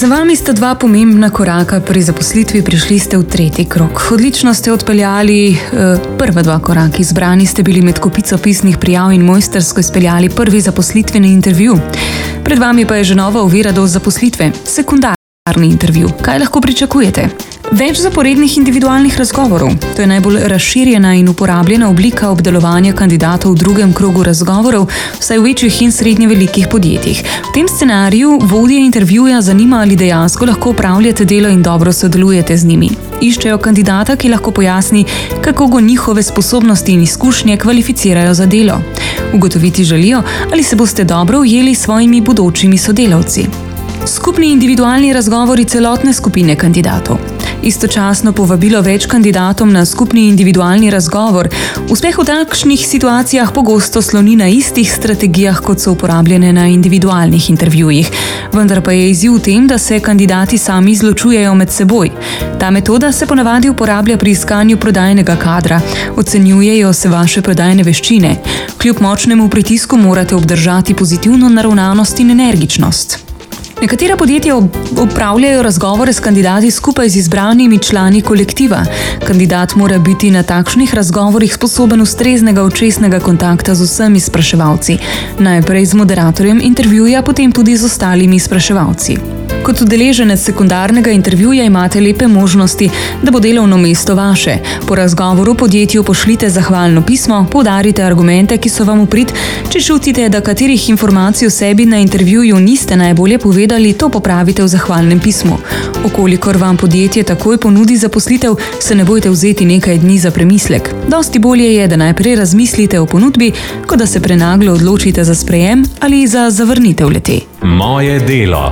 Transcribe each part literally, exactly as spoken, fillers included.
Za vami sta dva pomembna koraka pri zaposlitvi, prišli ste v tretji krog. Odlično ste odpeljali eh, prva dva koraki, izbrani ste bili med kopico pisnih prijav in mojstersko izpeljali prvi zaposlitveni intervju. Pred vami pa je že nova ovira do zaposlitve, sekundarni intervju. Kaj lahko pričakujete? Več zaporednih individualnih razgovorov. To je najbolj razširjena in uporabljena oblika obdelovanja kandidatov v drugem krogu razgovorov, vsaj v večjih in srednje velikih podjetjih. V tem scenariju vodje intervjuja zanima, ali dejansko lahko opravljate delo in dobro sodelujete z njimi. Iščejo kandidata, ki lahko pojasni, kako go njihove sposobnosti in izkušnje kvalificirajo za delo. Ugotoviti želijo, ali se boste dobro ujeli s svojimi bodočimi sodelavci. Skupni individualni razgovori celotne skupine kandidatov. Istočasno povabilo več kandidatom na skupni individualni razgovor. Uspeh v takšnih situacijah pogosto sloni na istih strategijah, kot so uporabljene na individualnih intervjujih. Vendar pa je izziv v tem, da se kandidati sami izločujejo med seboj. Ta metoda se ponavadi uporablja pri iskanju prodajnega kadra. Ocenjujejo se vaše prodajne veščine. Kljub močnemu pritisku morate obdržati pozitivno naravnanost in energičnost. Nekatera podjetja opravljajo razgovore s kandidati skupaj z izbranimi člani kolektiva. Kandidat mora biti na takšnih razgovorih sposoben ustreznega očesnega kontakta z vsemi spraševalci. Najprej z moderatorjem intervjuja, potem tudi z ostalimi spraševalci. Kot udeleženec sekundarnega intervjuja imate lepe možnosti, da bo delovno mesto vaše. Po razgovoru podjetju pošljite zahvalno pismo, poudarite argumente, ki so vam v prid. Če čutite, da katerih informacij o sebi na intervjuju niste najbolje povedali, to popravite v zahvalnem pismu. Okolikor vam podjetje takoj ponudi zaposlitev, se ne bojte vzeti nekaj dni za premislek. Dosti bolje je, da najprej razmislite o ponudbi, kot da se prenaglo odločite za sprejem ali za zavrnitev le-te. Moje delo.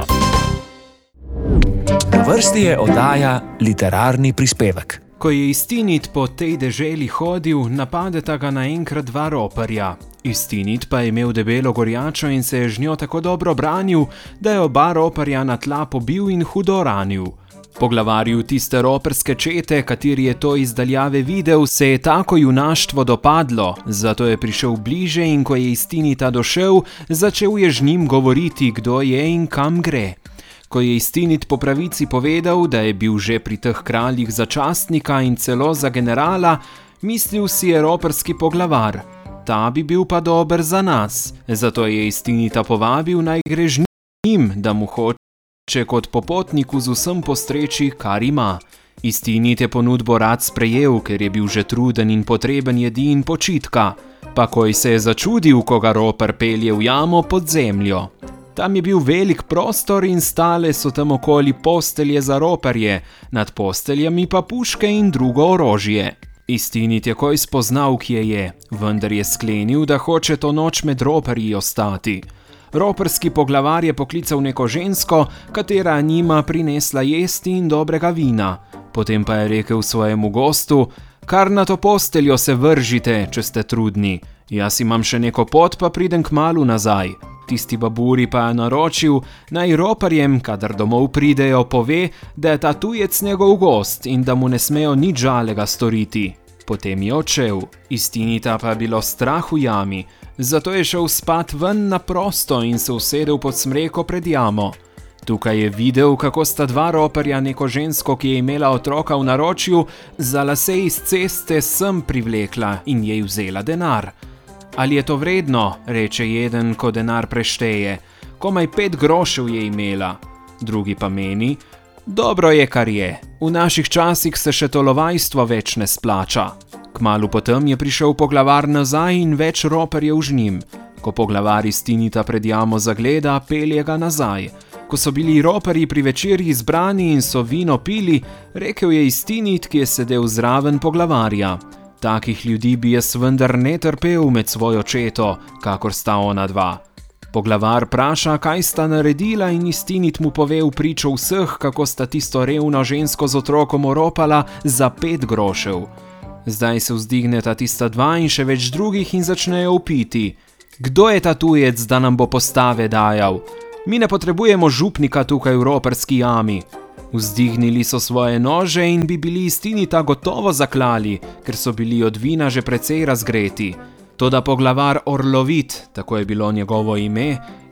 Na vrsti je oddaja Literarni prispevek. Ko je Istinit po tej deželi hodil, napadeta ga naenkrat dva roparja. Istinit pa je imel debelo gorjačo in se je z njo tako dobro branil, da je oba roparja na tla pobil in hudo ranil. Poglavarju tiste roperske čete, kateri je to iz daljave videl, se je tako junaštvo dopadlo, zato je prišel bliže in ko je Istinita došel, začel je z njim govoriti, kdo je in kam gre. Ko je Istinit po pravici povedal, da je bil že pri teh kraljih za častnika in celo za generala, mislil si je roperski poglavar. Ta bi bil pa dober za nas, zato je Istinita povabil, naj gre z njim, da mu hoče kot popotniku z vsem postreči, kar ima. Istinit je ponudbo rad sprejel, ker je bil že truden in potreben jedi in počitka, pa koj se je začudil, ko ga roper pelje v jamo pod zemljo. Tam je bil velik prostor in stale so tam okoli postelje za roparje, nad posteljami pa puške in drugo orožje. Istinit je koj spoznal, kje je, vendar je sklenil, da hoče to noč med roparji ostati. Roparski poglavar je poklical neko žensko, katera njima prinesla jesti in dobrega vina. Potem pa je rekel svojemu gostu: kar na to posteljo se vržite, če ste trudni. Jaz imam še neko pot, pa pridem kmalu nazaj. Tisti baburi pa je naročil, naj roparjem, kadar domov pridejo, pove, da je ta tujec njegov gost in da mu ne smejo nič žalega storiti. Potem je odšel. Istinita pa je bilo strah v jami, zato je šel spat ven na prosto in se usedel pod smreko pred jamo. Tukaj je videl, kako sta dva roparja neko žensko, ki je imela otroka v naročju, za lase iz ceste sem privlekla in jej vzela denar. Ali je to vredno, reče jeden, ko denar prešteje. Komaj pet grošev je imela. Drugi pa meni: dobro je, kar je. V naših časih se še tolovajstvo več ne splača. Kmalu potem je prišel poglavar nazaj in več roparjev z njim. Ko poglavar Istinita pred jamo zagleda, pelje ga nazaj. Ko so bili roparji pri večerji zbrani in so vino pili, rekel je Istinit, ki je sedel zraven poglavarja: takih ljudi bi jaz vendar ne trpel med svojo četo, kakor sta ona dva. Poglavar praša, kaj sta naredila, in Istinit mu pove v pričo vseh, kako sta tisto revno žensko z otrokom oropala za pet grošev. Zdaj se vzdigneta tista dva in še več drugih in začnejo vpiti: kdo je ta tujec, da nam bo postave dajal? Mi ne potrebujemo župnika tukaj v roparski jami. Vzdignili so svoje nože in bi bili Istinita gotovo zaklali, ker so bili od vina že precej razgreti. Toda poglavar Orlovit, tako je bilo njegovo ime,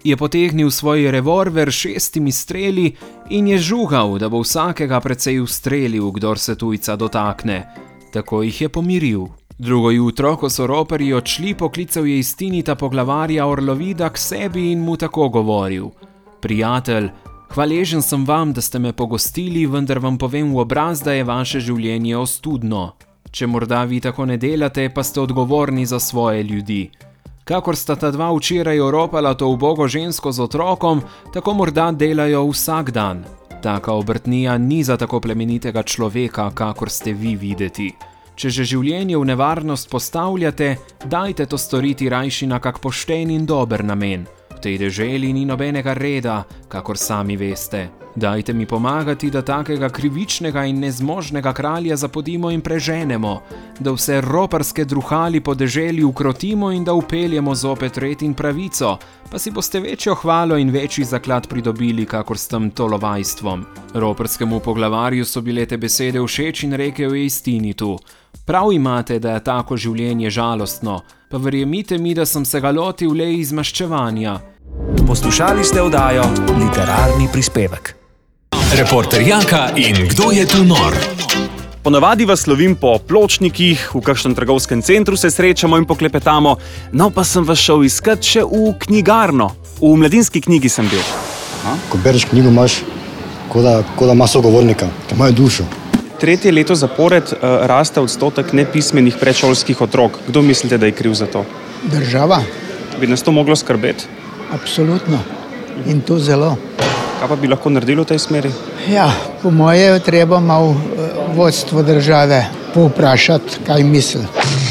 je potegnil svoj revolver šestimi streli in je žugal, da bo vsakega precej ustrelil, kdor se tujca dotakne. Tako jih je pomiril. Drugo jutro, ko so roparji odšli, poklical je iz Tinita poglavarja Orlovida k sebi in mu tako govoril: Prijatelj, hvaležen sem vam, da ste me pogostili, vendar vam povem v obraz, da je vaše življenje ostudno. Če morda vi tako ne delate, pa ste odgovorni za svoje ljudi. Kakor sta ta dva včeraj oropala to ubogo žensko z otrokom, tako morda delajo vsak dan. Taka obrtnija ni za tako plemenitega človeka, kakor ste vi videti. Če že življenje v nevarnost postavljate, dajte to storiti rajši na kak pošten in dober namen. V tej deželi ni nobenega reda, kakor sami veste. Dajte mi pomagati, da takega krivičnega in nezmožnega kralja zapodimo in preženemo, da vse roparske druhali po deželi ukrotimo in da upeljemo zopet red in pravico, pa si boste večjo hvalo in večji zaklad pridobili, kakor s tem tolovajstvom. Roparskemu poglavarju so bile te besede všeč in rekel je iz Tinitu: Prav imate, da je tako življenje žalostno, pa verjemite mi, da sem se ga lotil le iz maščevanja. Poslušali ste oddajo Literarni prispevek. Reporter Janka in Kdo je tu nor? Ponavadi vas lovim po pločnikih, v kakšnem trgovskem centru se srečamo in poklepetamo, no pa sem vas šel iskat še v knjigarno. V Mladinski knjigi sem bil. Aha. Ko bereš knjigo, imaš kot da, kot da ima sogovornika, ki ima dušo. Tretje leto zapored uh, raste odstotek nepismenih predšolskih otrok. Kdo mislite, da je kriv za to? Država. Bi nas to moglo skrbeti? Absolutno. In to zelo. Kaj pa bi lahko naredili v tej smeri? Ja, po moje je treba malo vodstvo države povprašati, kaj misli.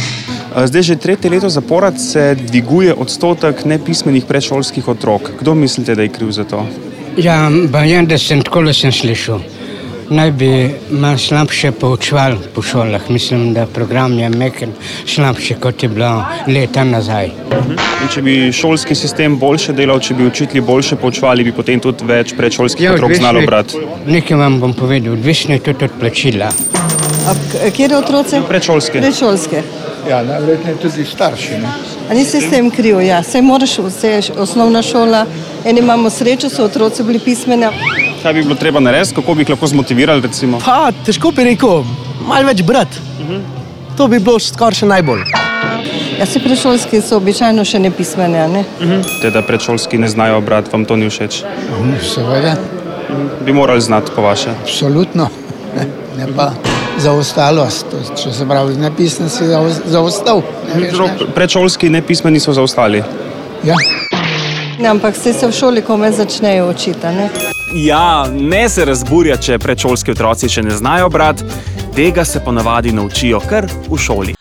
Zdaj že tretje leto zapored se dviguje odstotek nepismenih predšolskih otrok. Kdo mislite, da je kriv za to? Ja, bajem, da sem takole sem slišal. Naj bi malo slabše poučevali po šolah. Mislim, da program je meken slabše, kot je bilo leta nazaj. In če bi šolski sistem boljše delal, če bi učitelji boljše poučevali, bi potem tudi več predšolskih Ja, otrok odvisno znalo je- brati. Nekaj vam bom povedal, odvisno je tudi od plačila. A k- kjer otroci? Predšolske. Predšolske. Ja, najverjetneje tudi starši. Ne? A nisi s tem kriv? Ja, saj moraš, vse je osnovna šola. Eni imamo srečo, so otroci bili pismeni. Kaj bi bilo treba narediti, kako bi jih lahko zmotivirali recimo? Pa, težko bi rekel, malo več brati. To bi bilo skoraj še najbolj. Ja, se predšolski so običajno še nepismeni, a ne? Te, da predšolski ne znajo brati, vam to ni všeč? Seveda, Bi morali znati po vaše. absolutno. Ne pa zaostalost. To, če se pravi, nepismen si zaos- zaostal. Ne veš, ne? Predšolski nepismeni so zaostali. Ja. Ne, ampak saj se v šoli kome začnejo učiti, a ne? Ja, ne se razburja, če predšolski otroci še ne znajo brati, tega se ponavadi naučijo kar v šoli.